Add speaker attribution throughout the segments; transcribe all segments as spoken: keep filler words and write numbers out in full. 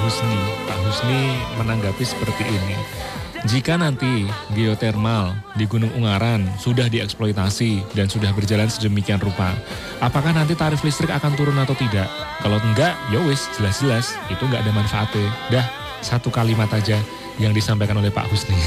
Speaker 1: Husni. Pak Husni menanggapi seperti ini. Jika nanti geotermal di Gunung Ungaran sudah dieksploitasi dan sudah berjalan sedemikian rupa, apakah nanti tarif listrik akan turun atau tidak? Kalau enggak, ya wis, jelas-jelas itu enggak ada manfaatnya. Dah, satu kalimat aja yang disampaikan oleh Pak Husni.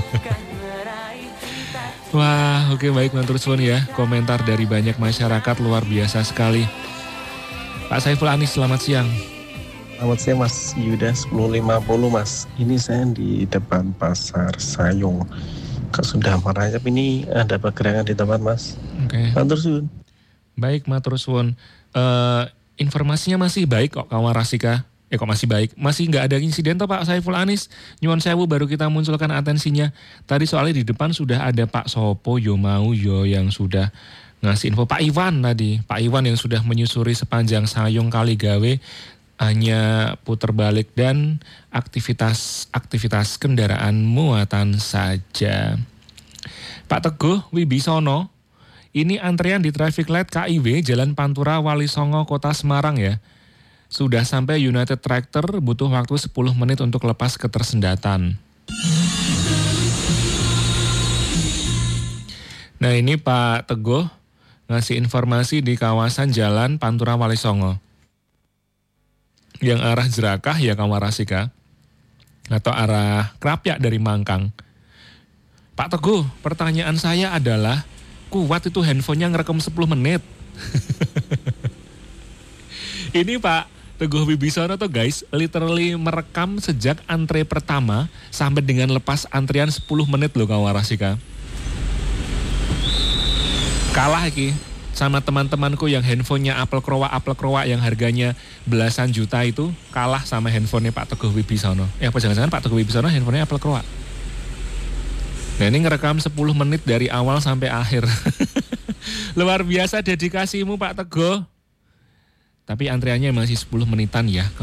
Speaker 1: Wah, oke, baik, matur suwun ya. Komentar dari banyak masyarakat luar biasa sekali. Pak Saiful Anis, selamat siang.
Speaker 2: Selamat siang Mas Yuda, sepuluh lima puluh Mas. Ini saya di depan Pasar Sayung. Sudah merayap, ini ada pergerakan di tempat Mas.
Speaker 1: Oke. Okay.
Speaker 2: Matur suwun.
Speaker 1: Baik, matur suwun. Uh, informasinya masih baik kok kawan Rasika. Eh kok masih baik? Masih nggak ada insiden toh Pak Saiful Anis? Nyuwun sewu baru kita munculkan atensinya. Tadi soalnya di depan sudah ada Pak Sopo yo mau yo yang sudah ngasih info. Pak Iwan tadi, Pak Iwan yang sudah menyusuri sepanjang Sayung Kaligawe. Hanya putar balik dan aktivitas-aktivitas kendaraan muatan saja. Pak Teguh Wibisono, ini antrean di traffic light K I W Jalan Pantura Wali Songo Kota Semarang ya. Sudah sampai United Tractor, butuh waktu sepuluh menit untuk lepas ketersendatan. Nah ini Pak Teguh ngasih informasi di kawasan Jalan Pantura Wali Songo. Yang arah Jerakah ya Kawarasika, atau arah Krapyak dari Mangkang. Pak Teguh, pertanyaan saya adalah, kuat itu handphonenya ngerekam sepuluh menit. Ini Pak Teguh Wibisono tuh guys, literally merekam sejak antre pertama sampai dengan lepas antrian sepuluh menit loh Kawarasika. Kalah iki sama teman-temanku yang handphonenya Apple Crowa, Apple Crowa yang harganya belasan juta itu kalah sama handphonenya Pak Teguh Wibisono. Ya apa jangan-jangan Pak Teguh Wibisono handphonenya Apple Crowa. Nah ini ngerekam sepuluh menit dari awal sampai akhir. Luar biasa dedikasimu Pak Teguh. Tapi antriannya masih sepuluh menitan ya.